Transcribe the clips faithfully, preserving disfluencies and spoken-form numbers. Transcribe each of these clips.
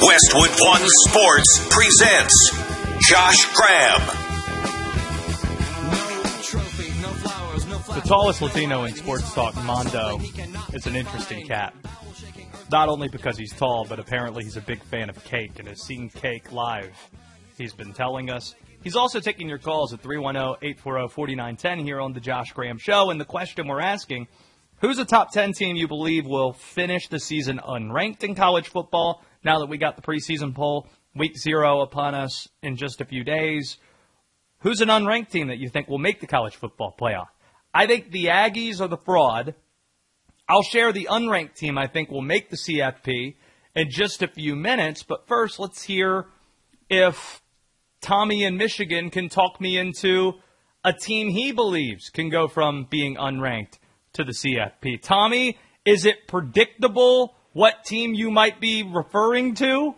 Westwood One Sports presents Josh Graham. The tallest Latino in sports talk, Mondo, is an interesting cat. Not only because he's tall, but apparently he's a big fan of cake and has seen cake live. He's been telling us. He's also taking your calls at three one zero, eight four zero, four nine one zero here on the Josh Graham Show. And the question we're asking, who's a top ten team you believe will finish the season unranked in college football now that we got the preseason poll, week zero upon us in just a few days? Who's an unranked team that you think will make the college football playoff? I think the Aggies are the fraud. I'll share the unranked team I think will make the C F P in just a few minutes. But first, let's hear if Tommy in Michigan can talk me into a team he believes can go from being unranked to the C F P. Tommy, is it predictable what team you might be referring to?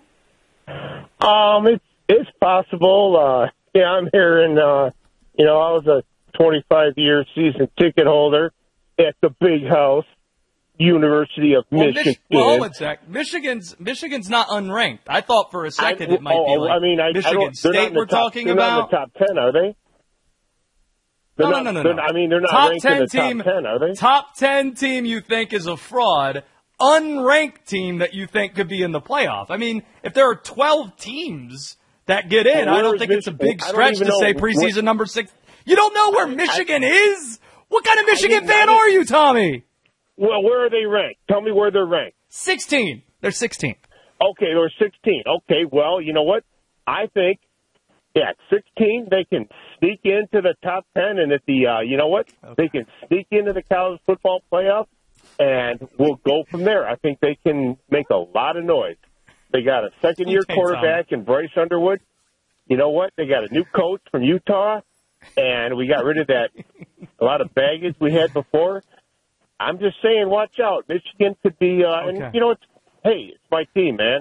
Um, it's it's possible. Uh, yeah, I'm hearing. Uh, you know, I was a twenty-five year season ticket holder at the Big House, University of well, Michigan. Mich- well, one sec. Michigan's Michigan's not unranked. I thought for a second I, it might oh, be like I mean, I, Michigan I State we're top, talking they're about. They're not in the top ten, are they? They're No, not, no, no, no, no. I mean, they're not top ranked ten in the team, top ten, are they? Top ten team you think is a fraud. Unranked team that you think could be in the playoff. I mean, if there are twelve teams that get in, well, I don't think Mich- it's a big I don't stretch even to know say what- preseason number six. You don't know where Michigan I, is? What kind of Michigan I fan I are you, Tommy? Well, where are they ranked? Tell me where they're ranked. sixteen. They're sixteen. Okay, they're sixteen. Okay, well, you know what? I think, yeah, sixteen, they can sneak into the top ten, and at the, uh, you know what? Okay. They can sneak into the college football playoff, and we'll go from there. I think they can make a lot of noise. They got a second-year Okay, quarterback in Bryce Underwood. You know what? They got a new coach from Utah, and we got rid of that, a lot of baggage we had before. I'm just saying, watch out. Michigan could be, uh, Okay. and you know what? Hey, it's my team, man.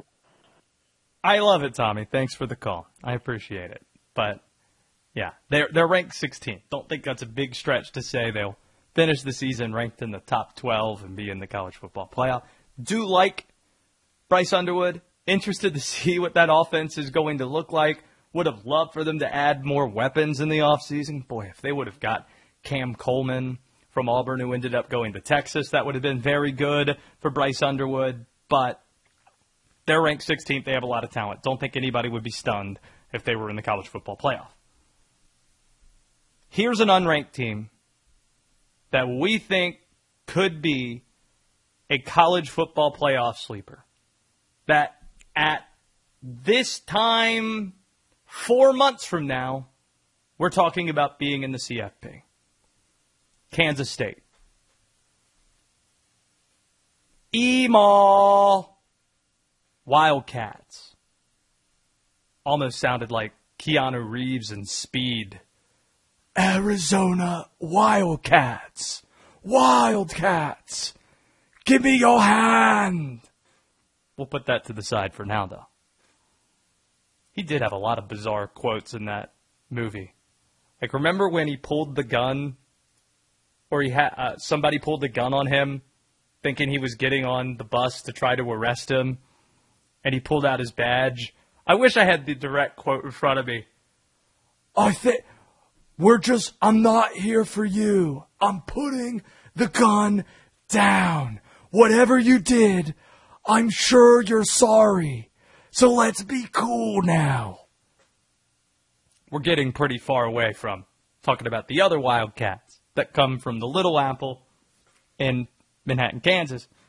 I love it, Tommy. Thanks for the call. I appreciate it. But, yeah, they're, they're ranked sixteen. Don't think that's a big stretch to say they'll finish the season ranked in the top twelve and be in the college football playoff. Do like Bryce Underwood. Interested to see what that offense is going to look like. Would have loved for them to add more weapons in the offseason. Boy, if they would have got Cam Coleman from Auburn, who ended up going to Texas, that would have been very good for Bryce Underwood. But they're ranked sixteenth. They have a lot of talent. Don't think anybody would be stunned if they were in the college football playoff. Here's an unranked team that we think could be a college football playoff sleeper. That at this time, four months from now, we're talking about being in the C F P. Kansas State. Emaw Wildcats. Almost sounded like Keanu Reeves in Speed. Arizona Wildcats. Wildcats. Give me your hand. We'll put that to the side for now, though. He did have a lot of bizarre quotes in that movie. Like, remember when he pulled the gun, or he had uh, somebody pulled the gun on him, thinking he was getting on the bus to try to arrest him, and he pulled out his badge? I wish I had the direct quote in front of me. I think we're just. I'm not here for you. I'm putting the gun down. Whatever you did, I'm sure you're sorry. So let's be cool now. We're getting pretty far away from talking about the other Wildcats that come from the Little Apple in Manhattan, Kansas.